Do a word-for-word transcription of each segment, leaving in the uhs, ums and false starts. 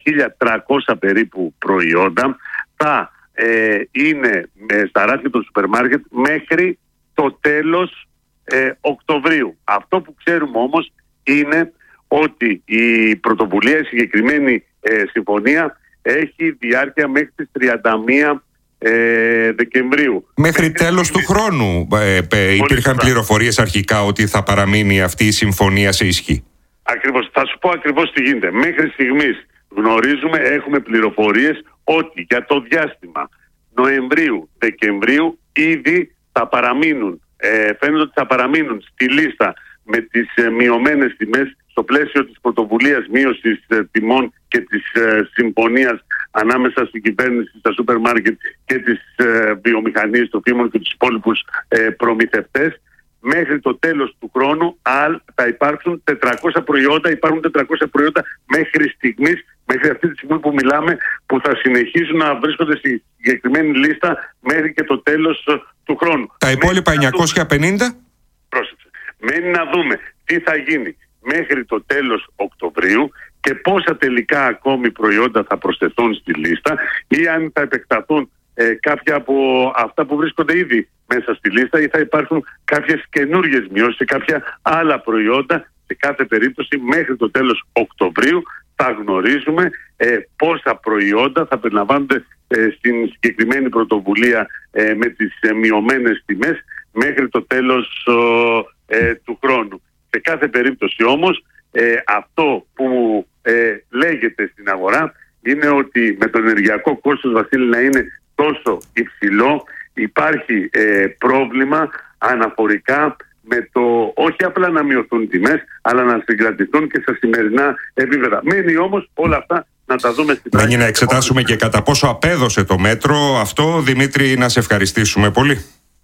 χίλια τριακόσια περίπου προϊόντα θα ε, είναι ε, στα ράφια των σούπερ μάρκετ μέχρι το τέλος ε, Οκτωβρίου. Αυτό που ξέρουμε όμως είναι ότι η πρωτοβουλία, η συγκεκριμένη ε, συμφωνία έχει διάρκεια μέχρι τις τριάντα μία ε, Δεκεμβρίου. Μέχρι, μέχρι τέλος του χρόνου ε, ε, υπήρχαν πληροφορίες αρχικά ότι θα παραμείνει αυτή η συμφωνία σε ισχύ. Ακριβώς. Θα σου πω ακριβώς τι γίνεται. Μέχρι στιγμής γνωρίζουμε, έχουμε πληροφορίες ότι για το διάστημα Νοεμβρίου-Δεκεμβρίου ήδη θα παραμείνουν, ε, φαίνεται ότι θα παραμείνουν στη λίστα με τις ε, μειωμένες τιμές στο πλαίσιο της πρωτοβουλίας μείωσης ε, τιμών και της ε, συμφωνίας ανάμεσα στην κυβέρνηση, στα σούπερ μάρκετ και τις ε, βιομηχανίες, τροφίμων και τους υπόλοιπους ε, προμηθευτές. Μέχρι το τέλος του χρόνου θα υπάρξουν τετρακόσια προϊόντα, υπάρχουν τετρακόσια προϊόντα μέχρι στιγμής, μέχρι αυτή τη στιγμή που μιλάμε, που θα συνεχίσουν να βρίσκονται στη συγκεκριμένη λίστα μέχρι και το τέλος του χρόνου. Τα υπόλοιπα εννιακόσια πενήντα? Πρόσεξε. Μένει να δούμε τι θα γίνει μέχρι το τέλος Οκτωβρίου και πόσα τελικά ακόμη προϊόντα θα προσθεθούν στη λίστα ή αν θα επεκταθούν ε, κάποια από αυτά που βρίσκονται ήδη μέσα στη λίστα ή θα υπάρχουν κάποιες καινούργιες μειώσεις σε κάποια άλλα προϊόντα. Σε κάθε περίπτωση μέχρι το τέλος Οκτωβρίου θα γνωρίζουμε ε, πόσα προϊόντα θα περιλαμβάνονται ε, στην συγκεκριμένη πρωτοβουλία ε, με τις ε, μειωμένες τιμές μέχρι το τέλος ε, του χρόνου. Σε κάθε περίπτωση όμως ε, αυτό που ε, λέγεται στην αγορά είναι ότι με το ενεργειακό κόστος, Βασίλη, να είναι τόσο υψηλό, υπάρχει ε, πρόβλημα αναφορικά με το όχι απλά να μειωθούν τιμές, αλλά να συγκρατηθούν και στα σημερινά επίπεδα. Μένει όμως όλα αυτά να τα δούμε στην πράξη. Μένει να εξετάσουμε και κατά πόσο απέδωσε το μέτρο αυτό. Δημήτρη, να σε ευχαριστήσουμε πολύ.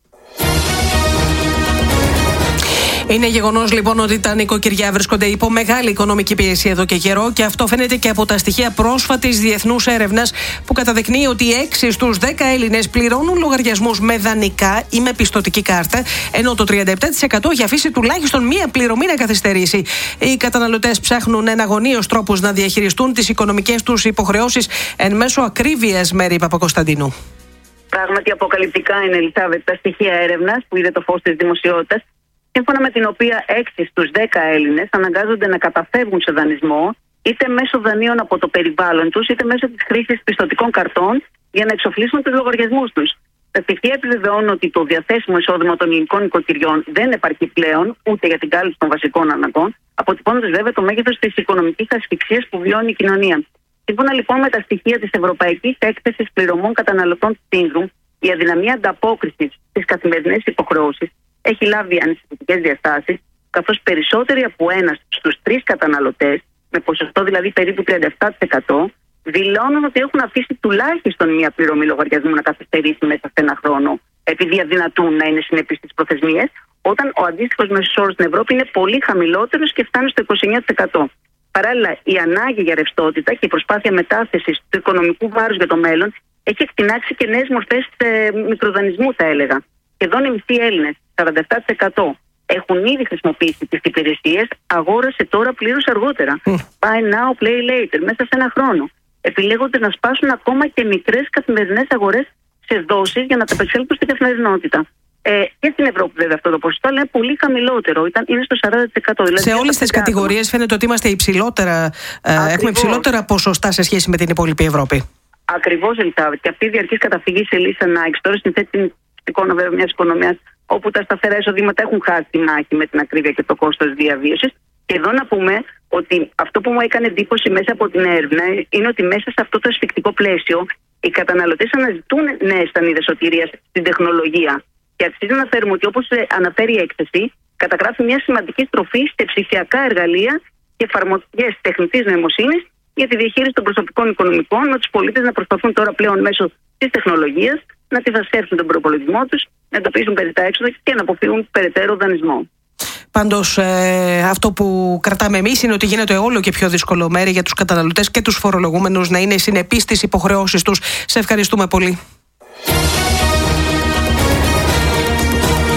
Είναι γεγονός λοιπόν ότι τα νοικοκυριά βρίσκονται υπό μεγάλη οικονομική πίεση εδώ και καιρό και αυτό φαίνεται και από τα στοιχεία πρόσφατης διεθνούς έρευνας που καταδεικνύει ότι έξι στους δέκα Έλληνες πληρώνουν λογαριασμούς με δανεικά ή με πιστωτική κάρτα, ενώ το τριάντα επτά τοις εκατό έχει αφήσει τουλάχιστον μία πληρωμή να καθυστερήσει. Οι καταναλωτές ψάχνουν εναγωνίως τρόπους να διαχειριστούν τις οικονομικές τους υποχρεώσεις εν μέσω ακρίβειας, Μέρη Παπακοσταντίνου. Πράγματι, αποκαλυπτικά είναι, Ελισάβετ, τα στοιχεία έρευνας που είδε το φως της δημοσιότητας, σύμφωνα με την οποία έξι στους δέκα Έλληνες αναγκάζονται να καταφεύγουν σε δανεισμό είτε μέσω δανείων από το περιβάλλον τους, είτε μέσω της χρήσης πιστωτικών καρτών για να εξοφλήσουν τους λογαριασμούς τους. Τα στοιχεία επιβεβαιώνουν ότι το διαθέσιμο εισόδημα των ελληνικών νοικοκυριών δεν επαρκεί πλέον ούτε για την κάλυψη των βασικών αναγκών, αποτυπώνοντας βέβαια το μέγεθος της οικονομικής ασφυξίας που βιώνει η κοινωνία. Σύμφωνα λοιπόν με τα στοιχεία της Ευρωπαϊκής Έκθεσης Πληρωμών Καταναλωτών Syndrome, η αδυναμία ανταπόκρισης στις καθημερινές υποχρεώσεις έχει λάβει ανησυχητικές διαστάσεις, καθώς περισσότεροι από ένας στους τρεις καταναλωτές, με ποσοστό δηλαδή περίπου τριάντα επτά τοις εκατό, δηλώνουν ότι έχουν αφήσει τουλάχιστον μία πληρωμή λογαριασμού να καθυστερήσει μέσα σε ένα χρόνο, επειδή αδυνατούν να είναι συνεπείς στις προθεσμίες, όταν ο αντίστοιχος μέσος όρος στην Ευρώπη είναι πολύ χαμηλότερος και φτάνει στο είκοσι εννέα τοις εκατό. Παράλληλα, η ανάγκη για ρευστότητα και η προσπάθεια μετάθεσης του οικονομικού βάρους για το μέλλον έχει εκτινάξει και νέες μορφές ε, μικροδανεισμού, θα έλεγα. Σχεδόν οι μισοί Έλληνες, σαράντα επτά τοις εκατό, έχουν ήδη χρησιμοποιήσει τις υπηρεσίες, αγόρασε τώρα πλήρως αργότερα. Mm. Buy now, play later, μέσα σε ένα χρόνο. Επιλέγονται να σπάσουν ακόμα και μικρές καθημερινές αγορές σε δόσεις για να τα απεξέλθουν στην καθημερινότητα. Ε, και στην Ευρώπη, βέβαια, αυτό το ποσοστό, αλλά είναι πολύ χαμηλότερο. Ήταν, είναι στο σαράντα τοις εκατό. Δηλαδή, σε όλες τις κατηγορίες φαίνεται ότι είμαστε υψηλότερα, ε, έχουμε υψηλότερα ποσοστά σε σχέση με την υπόλοιπη Ευρώπη. Ακριβώς, Ελισάβετ. Και αυτή η διαρκής καταφυγή σε λύσεις ανάγκης τώρα συνθέτει την εικόνα βέβαια μιας οικονομίας όπου τα σταθερά εισοδήματα έχουν χάσει τη μάχη με την ακρίβεια και το κόστος διαβίωσης. Και εδώ να πούμε ότι αυτό που μου έκανε εντύπωση μέσα από την έρευνα είναι ότι μέσα σε αυτό το ασφικτικό πλαίσιο οι καταναλωτές αναζητούν νέες τανίδες σωτηρίας στην τεχνολογία. Και αξίζει να αναφέρουμε ότι, όπως αναφέρει η έκθεση, καταγράφει μια σημαντική στροφή σε ψηφιακά εργαλεία και εφαρμογές τεχνητής νοημοσύνης για τη διαχείριση των προσωπικών οικονομικών, με τους πολίτες να προσπαθούν τώρα πλέον μέσω της τεχνολογίας να αντιφασέψουν τον προπολογισμό τους, να εντοπίσουν περί τα έξοδα και να αποφύγουν περαιτέρω δανεισμό. Πάντως, ε, αυτό που κρατάμε εμείς είναι ότι γίνεται όλο και πιο δύσκολο, Μέρη, για τους καταναλωτές και τους φορολογούμενους να είναι συνεπείς στις υποχρεώσεις τους. Σε ευχαριστούμε πολύ.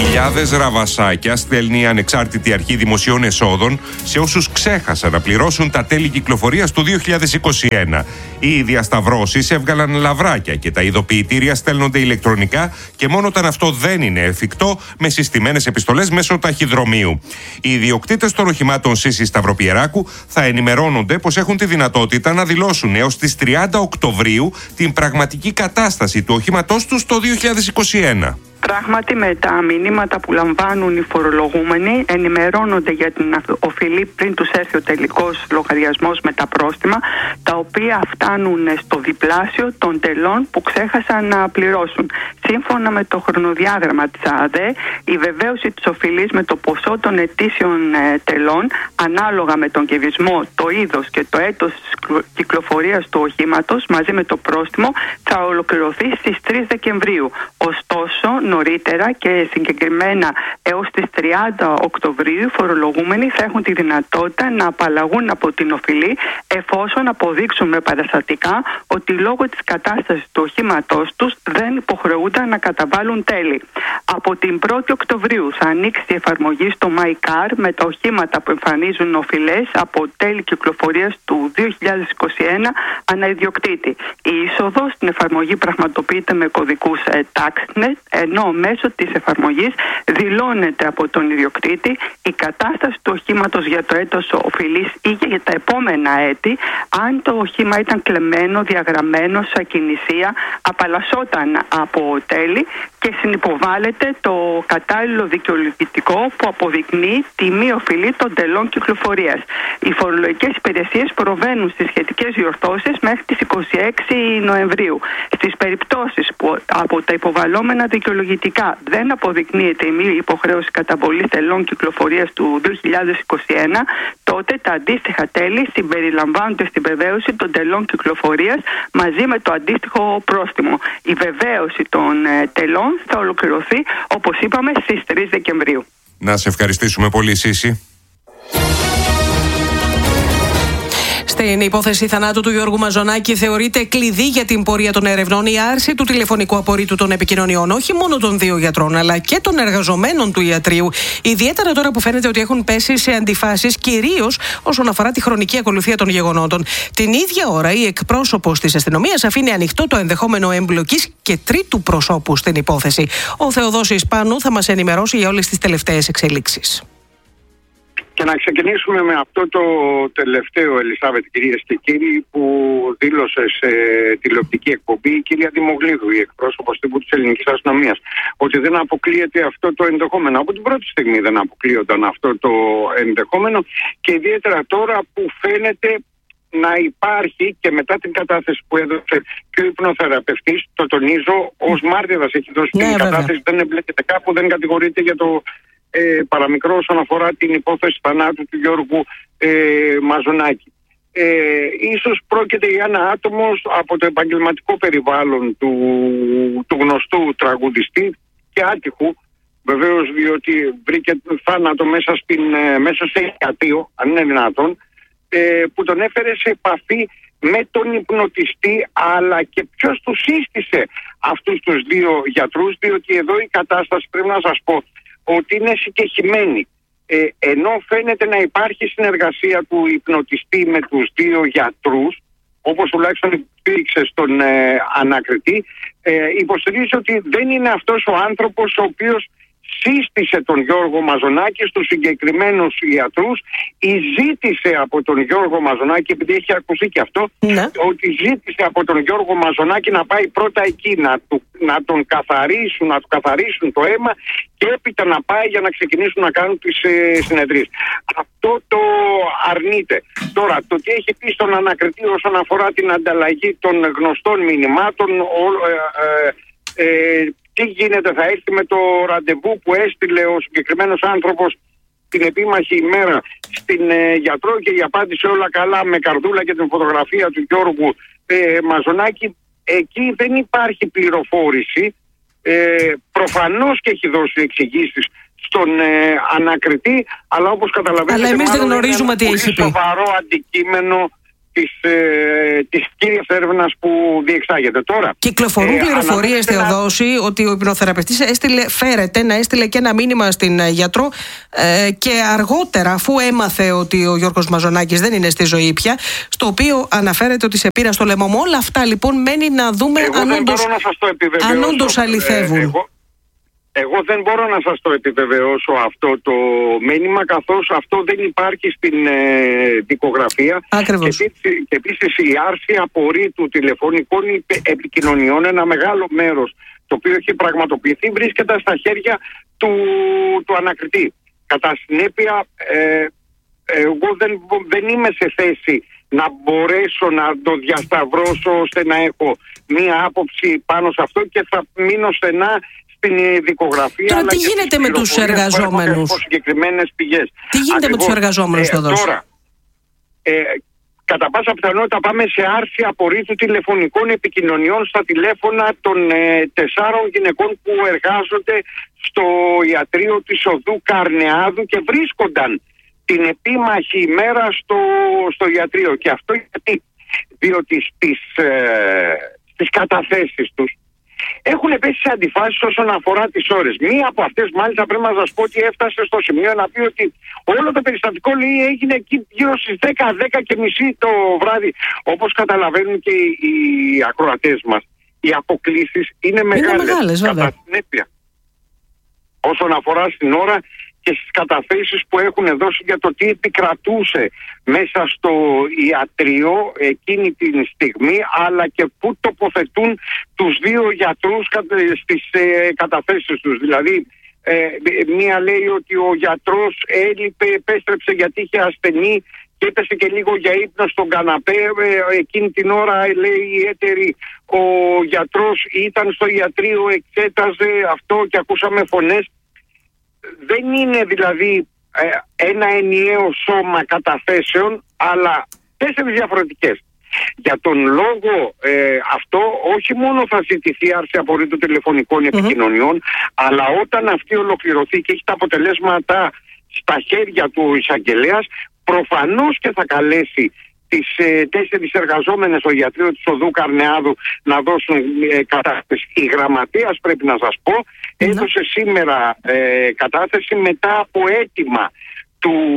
Χιλιάδες ραβασάκια στέλνει η Ανεξάρτητη Αρχή Δημοσίων Εσόδων σε όσους ξέχασαν να πληρώσουν τα τέλη κυκλοφορίας του δύο χιλιάδες είκοσι ένα. Οι διασταυρώσεις έβγαλαν λαβράκια και τα ειδοποιητήρια στέλνονται ηλεκτρονικά και μόνο όταν αυτό δεν είναι εφικτό με συστημένες επιστολές μέσω ταχυδρομείου. Οι ιδιοκτήτες των οχημάτων Σύσης Σταυροπιεράκου θα ενημερώνονται πως έχουν τη δυνατότητα να δηλώσουν έως τις τριάντα Οκτωβρίου την πραγματική κατάσταση του οχήματός τους το δύο χιλιάδες είκοσι ένα. Πράγματι, με τα μηνύματα που λαμβάνουν οι φορολογούμενοι ενημερώνονται για την οφειλή πριν τους έρθει ο τελικός λογαριασμός με τα πρόστιμα, τα οποία φτάνουν στο διπλάσιο των τελών που ξέχασαν να πληρώσουν. Σύμφωνα με το χρονοδιάγραμμα της ΑΔΕ, η βεβαίωση της οφειλής με το ποσό των ετήσιων τελών, ανάλογα με τον κυβισμό, το είδος και το έτος κυκλοφορίας του οχήματος, μαζί με το πρόστιμο, θα ολοκληρωθεί στις τρεις Δεκεμβρίου. Ωστόσο, νωρίτερα και συγκεκριμένα έως τις τριάντα Οκτωβρίου, οι φορολογούμενοι θα έχουν τη δυνατότητα να απαλλαγούν από την οφειλή εφόσον αποδείξουν με παραστατικά ότι λόγω της κατάστασης του οχήματός τους δεν υποχρεούνταν να καταβάλουν τέλη. Από την πρώτη Οκτωβρίου θα ανοίξει η εφαρμογή στο MyCar με τα οχήματα που εμφανίζουν οφειλές από τέλη κυκλοφορίας του δύο χιλιάδες είκοσι ένα ανά ιδιοκτήτη. Η είσοδος στην εφαρμογή πραγματοποιείται με κωδικούς TaxNet, ενώ μέσω της εφαρμογής δηλώνεται από τον ιδιοκτήτη η κατάσταση του οχήματος για το έτος οφειλής ή για τα επόμενα έτη, αν το οχήμα ήταν κλεμμένο, διαγραμμένο, σε ακινησία, απαλλασσόταν από τέλη και συνυποβάλλεται το κατάλληλο δικαιολογητικό που αποδεικνύει τη μη οφειλή των τελών κυκλοφορίας. Οι φορολογικές υπηρεσίες προβαίνουν στις σχετικές διορθώσεις μέχρι τις είκοσι έξι Νοεμβρίου. Στις περιπτώσεις που από τα υποβαλλόμενα δικαιολογητικά δεν αποδεικνύεται η μη υποχρέωση καταβολής τελών κυκλοφορίας του δύο χιλιάδες είκοσι ένα, τότε τα αντίστοιχα τέλη συμπεριλαμβάνονται στην βεβαίωση των τελών κυκλοφορίας μαζί με το αντίστοιχο πρόστιμο. Η βεβαίωση των ε, τελών θα ολοκληρωθεί, όπως είπαμε, στις τρεις Δεκεμβρίου. Να σε ευχαριστήσουμε πολύ, Σύση. Στην υπόθεση θανάτου του Γιώργου Μαζονάκη θεωρείται κλειδί για την πορεία των ερευνών η άρση του τηλεφωνικού απορρίτου των επικοινωνιών, όχι μόνο των δύο γιατρών, αλλά και των εργαζομένων του ιατρείου. Ιδιαίτερα τώρα που φαίνεται ότι έχουν πέσει σε αντιφάσεις, κυρίως όσον αφορά τη χρονική ακολουθία των γεγονότων. Την ίδια ώρα, η εκπρόσωπος της αστυνομίας αφήνει ανοιχτό το ενδεχόμενο εμπλοκής και τρίτου προσώπου στην υπόθεση. Ο Θεοδόσης Πάνου θα μας ενημερώσει για όλες τις τελευταίες εξελίξεις. Και να ξεκινήσουμε με αυτό το τελευταίο, Ελισάβετ, κυρίες και κύριοι, που δήλωσε σε τηλεοπτική εκπομπή η κυρία Δημογλίδου, η εκπρόσωπος τύπου της ελληνικής αστυνομίας, ότι δεν αποκλείεται αυτό το ενδεχόμενο. Από την πρώτη στιγμή δεν αποκλείονταν αυτό το ενδεχόμενο και ιδιαίτερα τώρα που φαίνεται να υπάρχει και μετά την κατάθεση που έδωσε και ο υπνοθεραπευτής, το τονίζω, ως μάρτυρας έχει δώσει ναι, την βέβαια. κατάθεση, δεν εμπλέκεται κάπου, δεν κατηγορείται για το Ε, παραμικρό όσον αφορά την υπόθεση θανάτου του Γιώργου ε, Μαζονάκη. Ε, ίσως πρόκειται για ένα άτομο από το επαγγελματικό περιβάλλον του, του γνωστού τραγουδιστή και άτυχου, βεβαίως, διότι βρήκε θάνατο μέσα, στην, μέσα σε εικατείο, αν είναι δυνατόν, ε, που τον έφερε σε επαφή με τον υπνοτιστή, αλλά και ποιος του σύστησε αυτούς τους δύο γιατρούς, διότι εδώ η κατάσταση, πρέπει να σας πω, ότι είναι συγκεχημένη. Ε, ενώ φαίνεται να υπάρχει συνεργασία του υπνοτιστή με τους δύο γιατρούς, όπως τουλάχιστον υπήρξε στον ε, ανακριτή, ε, υποστηρίζει ότι δεν είναι αυτός ο άνθρωπος ο οποίος σύστησε τον Γιώργο Μαζονάκη στους συγκεκριμένους ιατρούς ή ζήτησε από τον Γιώργο Μαζονάκη, επειδή έχει ακουστεί και αυτό, ναι. ότι ζήτησε από τον Γιώργο Μαζονάκη να πάει πρώτα εκεί, να, του, να τον καθαρίσουν, να του καθαρίσουν το αίμα και έπειτα να πάει για να ξεκινήσουν να κάνουν τις ε, συνεδρίες. Αυτό το αρνείται. Τώρα, το τι έχει πει στον ανακριτή όσον αφορά την ανταλλαγή των γνωστών μηνυμάτων, ο, ε, ε, ε, τι γίνεται, θα έρθει με το ραντεβού που έστειλε ο συγκεκριμένος άνθρωπος την επίμαχη ημέρα στην ε, γιατρό και η απάντησε όλα καλά με καρδούλα και την φωτογραφία του Γιώργου ε, Μαζονάκη. Εκεί δεν υπάρχει πληροφόρηση. Ε, προφανώς και έχει δώσει εξηγήσεις στον ε, ανακριτή, αλλά όπως καταλαβαίνετε, αλλά εμείς δεν γνωρίζουμε τι έχει πει. Σοβαρό αντικείμενο της, ε, της κύριας έρευνας που διεξάγει. διεξάγεται τώρα. Κυκλοφορούν ε, πληροφορίες, Θεοδόση, ένα... ότι ο υπνοθεραπευτής έστειλε, φέρεται να έστειλε και ένα μήνυμα στην γιατρό ε, και αργότερα, αφού έμαθε ότι ο Γιώργος Μαζονάκης δεν είναι στη ζωή πια, στο οποίο αναφέρεται ότι σε πήρα στο λαιμό μου. Όλα αυτά λοιπόν μένει να δούμε αν όντως αληθεύουν. Ε, εγώ... Εγώ δεν μπορώ να σας το επιβεβαιώσω αυτό το μήνυμα, καθώς αυτό δεν υπάρχει στην ε, δικογραφία. Ακριβώς. Και, και επίσης η άρση απορρίτου τηλεφωνικών επικοινωνιών, ένα μεγάλο μέρος το οποίο έχει πραγματοποιηθεί, βρίσκεται στα χέρια του, του ανακριτή. Κατά συνέπεια, ε, εγώ δεν, δεν είμαι σε θέση να μπορέσω να το διασταυρώσω ώστε να έχω μία άποψη πάνω σε αυτό και θα μείνω στενά στην δικογραφία. Τώρα αλλά τι γίνεται με τους εργαζόμενους? Πηγές. Τι γίνεται Ακριβώς, με τους εργαζόμενους ε, εδώ? Τώρα, ε, κατά πάσα πιθανότητα πάμε σε άρση απορρίτου τηλεφωνικών επικοινωνιών στα τηλέφωνα των ε, τεσσάρων γυναικών που εργάζονται στο ιατρείο της οδού Καρνεάδου και βρίσκονταν την επίμαχη ημέρα στο, στο ιατρείο. Και αυτό γιατί? Διότι στις, ε, στις καταθέσεις τους έχουν πέσει σε αντιφάσεις όσον αφορά τις ώρες. Μία από αυτές μάλιστα πρέπει να σας πω ότι έφτασε στο σημείο να πει ότι όλο το περιστατικό, λέει, έγινε εκεί γύρω στις δέκα, δέκα και μισή το βράδυ. Όπως καταλαβαίνουν και οι ακροατές μας, οι αποκλίσεις είναι μεγάλες. Είναι μεγάλες, βέβαια. Κατά συνέπεια, όσον αφορά στην ώρα και στις καταθέσεις που έχουν δώσει για το τι επικρατούσε μέσα στο ιατρείο εκείνη την στιγμή, αλλά και πού τοποθετούν τους δύο γιατρούς στις ε, καταθέσεις τους. Δηλαδή, ε, μία λέει ότι ο γιατρός έλειπε, επέστρεψε γιατί είχε ασθενή και έπεσε και λίγο για ύπνο στον καναπέ. Ε, εκείνη την ώρα, λέει η έτερη, ο γιατρός ήταν στο ιατρείο, εξέταζε αυτό και ακούσαμε φωνές. Δεν είναι δηλαδή ε, ένα ενιαίο σώμα καταθέσεων, αλλά τέσσερις διαφορετικές. Για τον λόγο ε, αυτό όχι μόνο θα ζητηθεί άρση απορρίτου τηλεφωνικών mm-hmm. επικοινωνιών, αλλά όταν αυτή ολοκληρωθεί και έχει τα αποτελέσματα στα χέρια του εισαγγελέας, προφανώς και θα καλέσει τις ε, τέσσερις εργαζόμενες στο ιατρείο της οδού Καρνεάδου να δώσουν ε, κατάθεση. Η γραμματέας, πρέπει να σας πω, έδωσε σήμερα ε, κατάθεση μετά από αίτημα του